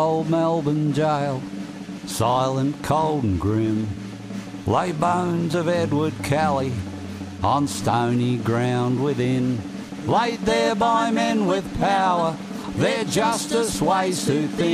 Old Melbourne jail, silent, cold and grim, lay bones of Edward Kelly on stony ground within, laid there by men with power, their justice weighs too thin.